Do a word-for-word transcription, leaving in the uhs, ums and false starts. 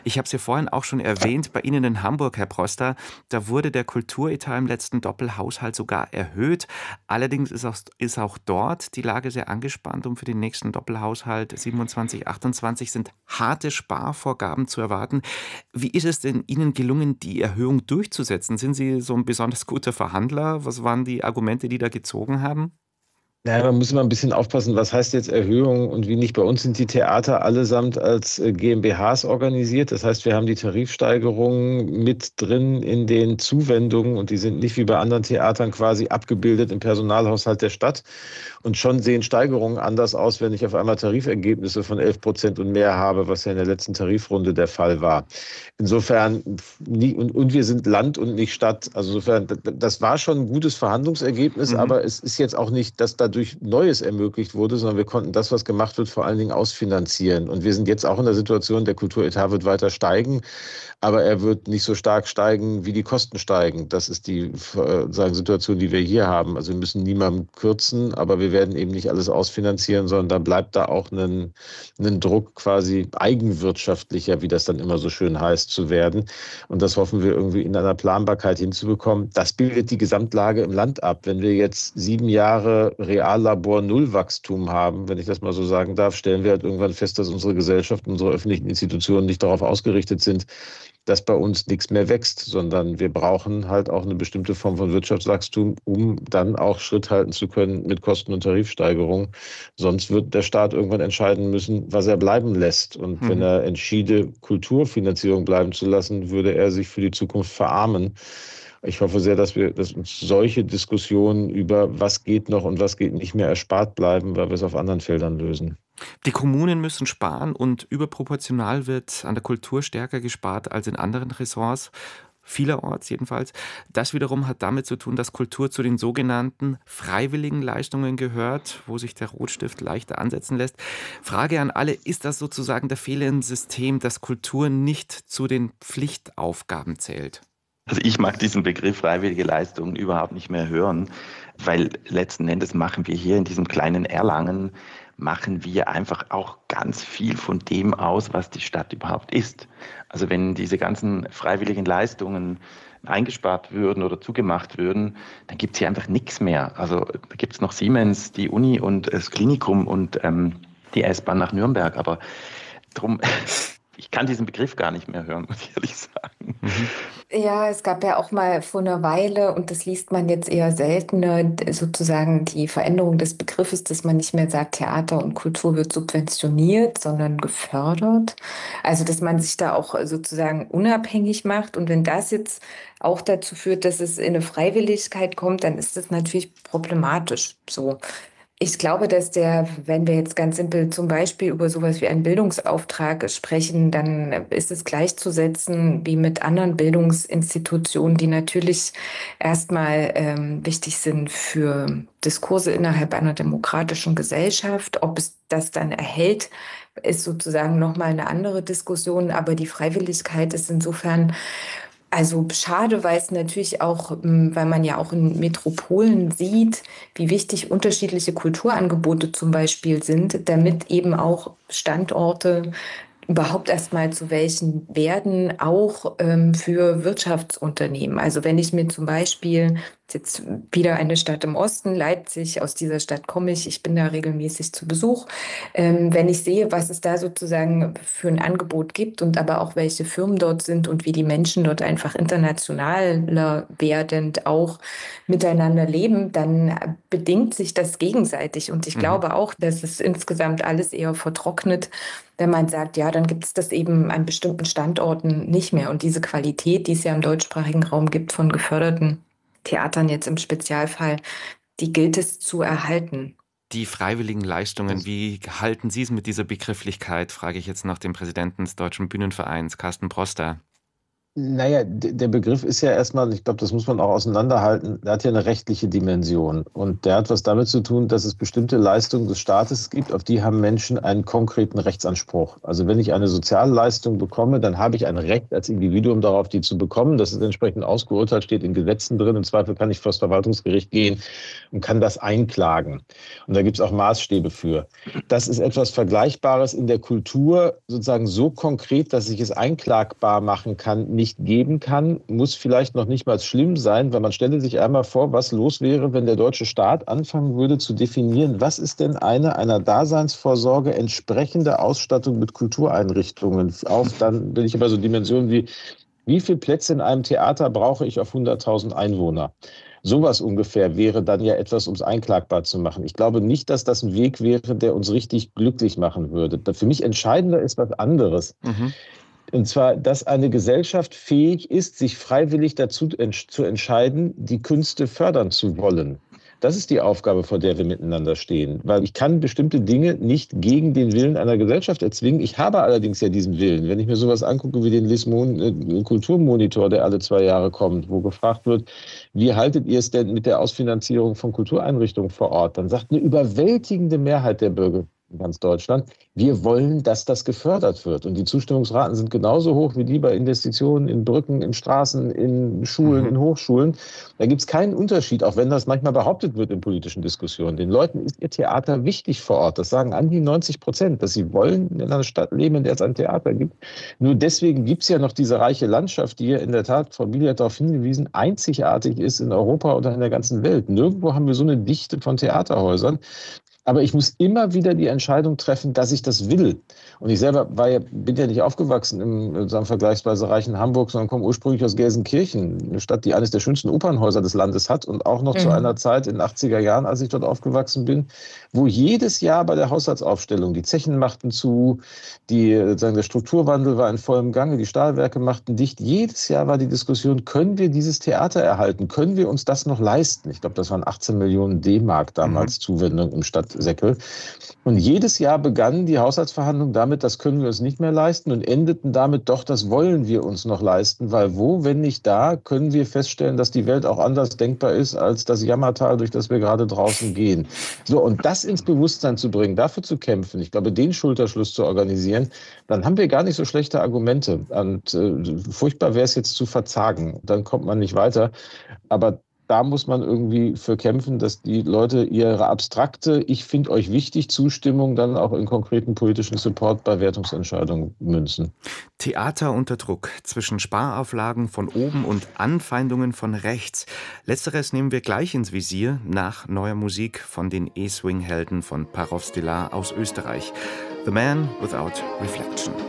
Ich habe es ja vorhin auch schon erwähnt, bei Ihnen in Hamburg, Herr Proster, da wurde der Kulturetat im letzten Doppelhaushalt sogar erhöht. Allerdings ist auch, ist auch dort die Lage sehr angespannt und für den nächsten Doppelhaushalt siebenundzwanzig, achtundzwanzig sind harte Sparvorgaben zu erwarten. Wie ist es denn Ihnen gelungen, die Erhöhung durchzusetzen? Sind Sie so ein besonders guter Verhandler? Was waren die Argumente, die da gezogen haben? Naja, man muss immer ein bisschen aufpassen, was heißt jetzt Erhöhung und wie nicht. Bei uns sind die Theater allesamt als äh, GmbHs organisiert. Das heißt, wir haben die Tarifsteigerungen mit drin in den Zuwendungen und die sind nicht wie bei anderen Theatern quasi abgebildet im Personalhaushalt der Stadt. Und schon sehen Steigerungen anders aus, wenn ich auf einmal Tarifergebnisse von elf Prozent und mehr habe, was ja in der letzten Tarifrunde der Fall war. Insofern, nie, und, und wir sind Land und nicht Stadt. Also insofern, das war schon ein gutes Verhandlungsergebnis, Mhm. aber es ist jetzt auch nicht, dass dadurch Neues ermöglicht wurde, sondern wir konnten das, was gemacht wird, vor allen Dingen ausfinanzieren. Und wir sind jetzt auch in der Situation, der Kulturetat wird weiter steigen, aber er wird nicht so stark steigen, wie die Kosten steigen. Das ist die äh, sagen, Situation, die wir hier haben. Also wir müssen niemandem kürzen, aber wir werden eben nicht alles ausfinanzieren, sondern da bleibt da auch ein, ein Druck quasi eigenwirtschaftlicher, wie das dann immer so schön heißt, zu werden. Und das hoffen wir irgendwie in einer Planbarkeit hinzubekommen. Das bildet die Gesamtlage im Land ab. Wenn wir jetzt sieben Jahre Reallabor Nullwachstum haben, wenn ich das mal so sagen darf, stellen wir halt irgendwann fest, dass unsere Gesellschaft, unsere öffentlichen Institutionen nicht darauf ausgerichtet sind, dass bei uns nichts mehr wächst, sondern wir brauchen halt auch eine bestimmte Form von Wirtschaftswachstum, um dann auch Schritt halten zu können mit Kosten- und Tarifsteigerungen. Sonst wird der Staat irgendwann entscheiden müssen, was er bleiben lässt. Und wenn Mhm. er entschiede, Kulturfinanzierung bleiben zu lassen, würde er sich für die Zukunft verarmen. Ich hoffe sehr, dass wir, dass uns solche Diskussionen über was geht noch und was geht nicht mehr erspart bleiben, weil wir es auf anderen Feldern lösen. Die Kommunen müssen sparen und überproportional wird an der Kultur stärker gespart als in anderen Ressorts, vielerorts jedenfalls. Das wiederum hat damit zu tun, dass Kultur zu den sogenannten freiwilligen Leistungen gehört, wo sich der Rotstift leichter ansetzen lässt. Frage an alle, ist das sozusagen der Fehler im System, dass Kultur nicht zu den Pflichtaufgaben zählt? Also ich mag diesen Begriff freiwillige Leistungen überhaupt nicht mehr hören, weil letzten Endes machen wir hier in diesem kleinen Erlangen, machen wir einfach auch ganz viel von dem aus, was die Stadt überhaupt ist. Also wenn diese ganzen freiwilligen Leistungen eingespart würden oder zugemacht würden, dann gibt es hier einfach nichts mehr. Also da gibt es noch Siemens, die Uni und das Klinikum und ähm, die S-Bahn nach Nürnberg, aber drum, ich kann diesen Begriff gar nicht mehr hören, muss ich ehrlich sagen. Mhm. Ja, es gab ja auch mal vor einer Weile, und das liest man jetzt eher seltener, d- sozusagen die Veränderung des Begriffes, dass man nicht mehr sagt, Theater und Kultur wird subventioniert, sondern gefördert. Also, dass man sich da auch sozusagen unabhängig macht. Und wenn das jetzt auch dazu führt, dass es in eine Freiwilligkeit kommt, dann ist das natürlich problematisch. So. Ich glaube, dass der, wenn wir jetzt ganz simpel zum Beispiel über sowas wie einen Bildungsauftrag sprechen, dann ist es gleichzusetzen wie mit anderen Bildungsinstitutionen, die natürlich erstmal ähm, wichtig sind für Diskurse innerhalb einer demokratischen Gesellschaft. Ob es das dann erhält, ist sozusagen nochmal eine andere Diskussion. Aber die Freiwilligkeit ist insofern also schade, weil es natürlich auch, ähm, weil man ja auch in Metropolen sieht, wie wichtig unterschiedliche Kulturangebote zum Beispiel sind, damit eben auch Standorte überhaupt erstmal zu welchen werden, auch ähm, für Wirtschaftsunternehmen. Also wenn ich mir zum Beispiel jetzt wieder eine Stadt im Osten, Leipzig, aus dieser Stadt komme ich, ich bin da regelmäßig zu Besuch. Ähm, wenn ich sehe, was es da sozusagen für ein Angebot gibt und aber auch welche Firmen dort sind und wie die Menschen dort einfach internationaler werdend auch miteinander leben, dann bedingt sich das gegenseitig. Und ich Mhm. glaube auch, dass es insgesamt alles eher vertrocknet, wenn man sagt, ja, dann gibt es das eben an bestimmten Standorten nicht mehr. Und diese Qualität, die es ja im deutschsprachigen Raum gibt von geförderten Theatern jetzt im Spezialfall, die gilt es zu erhalten. Die freiwilligen Leistungen, wie halten Sie es mit dieser Begrifflichkeit, frage ich jetzt nach dem Präsidenten des Deutschen Bühnenvereins, Carsten Proster. Naja, d- der Begriff ist ja erstmal, ich glaube, das muss man auch auseinanderhalten, der hat ja eine rechtliche Dimension. Und der hat was damit zu tun, dass es bestimmte Leistungen des Staates gibt, auf die haben Menschen einen konkreten Rechtsanspruch. Also wenn ich eine Sozialleistung bekomme, dann habe ich ein Recht als Individuum darauf, die zu bekommen. Das ist entsprechend ausgeurteilt, steht in Gesetzen drin. Im Zweifel kann ich vor das Verwaltungsgericht gehen und kann das einklagen. Und da gibt es auch Maßstäbe für. Das ist etwas Vergleichbares in der Kultur, sozusagen so konkret, dass ich es einklagbar machen kann, nicht geben kann, muss vielleicht noch nicht mal schlimm sein, weil man stelle sich einmal vor, was los wäre, wenn der deutsche Staat anfangen würde zu definieren, was ist denn eine einer Daseinsvorsorge entsprechende Ausstattung mit Kultureinrichtungen auf, dann bin ich aber so Dimensionen wie, wie viele Plätze in einem Theater brauche ich auf hunderttausend Einwohner? Sowas ungefähr wäre dann ja etwas, um es einklagbar zu machen. Ich glaube nicht, dass das ein Weg wäre, der uns richtig glücklich machen würde. Für mich entscheidender ist was anderes. Mhm. Und zwar, dass eine Gesellschaft fähig ist, sich freiwillig dazu zu entscheiden, die Künste fördern zu wollen. Das ist die Aufgabe, vor der wir miteinander stehen. Weil ich kann bestimmte Dinge nicht gegen den Willen einer Gesellschaft erzwingen. Ich habe allerdings ja diesen Willen. Wenn ich mir sowas angucke wie den Lismon äh, Kulturmonitor, der alle zwei Jahre kommt, wo gefragt wird, wie haltet ihr es denn mit der Ausfinanzierung von Kultureinrichtungen vor Ort? Dann sagt eine überwältigende Mehrheit der Bürger in ganz Deutschland, wir wollen, dass das gefördert wird. Und die Zustimmungsraten sind genauso hoch wie die bei Investitionen in Brücken, in Straßen, in Schulen, Mhm. in Hochschulen. Da gibt es keinen Unterschied, auch wenn das manchmal behauptet wird in politischen Diskussionen. Den Leuten ist ihr Theater wichtig vor Ort. Das sagen an die neunzig Prozent, dass sie wollen in einer Stadt leben, in der es ein Theater gibt. Nur deswegen gibt es ja noch diese reiche Landschaft, die ja in der Tat, Frau Bieli hat darauf hingewiesen, einzigartig ist in Europa oder in der ganzen Welt. Nirgendwo haben wir so eine Dichte von Theaterhäusern. Aber ich muss immer wieder die Entscheidung treffen, dass ich das will. Und ich selber war ja, bin ja nicht aufgewachsen im sagen, vergleichsweise reichen Hamburg, sondern komme ursprünglich aus Gelsenkirchen, eine Stadt, die eines der schönsten Opernhäuser des Landes hat und auch noch mhm. zu einer Zeit in den achtziger Jahren, als ich dort aufgewachsen bin, wo jedes Jahr bei der Haushaltsaufstellung die Zechen machten zu, die, sagen, der Strukturwandel war in vollem Gange, die Stahlwerke machten dicht. Jedes Jahr war die Diskussion, können wir dieses Theater erhalten? Können wir uns das noch leisten? Ich glaube, das waren achtzehn Millionen D-Mark damals mhm. Zuwendung im Stadtsäckel. Und jedes Jahr begannen die Haushaltsverhandlungen damit, das können wir uns nicht mehr leisten und endeten damit, doch, das wollen wir uns noch leisten, weil wo, wenn nicht da, können wir feststellen, dass die Welt auch anders denkbar ist als das Jammertal, durch das wir gerade draußen gehen. So, und das ins Bewusstsein zu bringen, dafür zu kämpfen, ich glaube, den Schulterschluss zu organisieren, dann haben wir gar nicht so schlechte Argumente. Und äh, furchtbar wäre es jetzt zu verzagen, dann kommt man nicht weiter. Aber da muss man irgendwie für kämpfen, dass die Leute ihre abstrakte, ich finde euch wichtig, Zustimmung dann auch in konkreten politischen Support bei Wertungsentscheidungen münzen. Theater unter Druck zwischen Sparauflagen von oben und Anfeindungen von rechts. Letzteres nehmen wir gleich ins Visier nach neuer Musik von den E-Swing-Helden von Parov Stelar aus Österreich. The Man Without Reflection.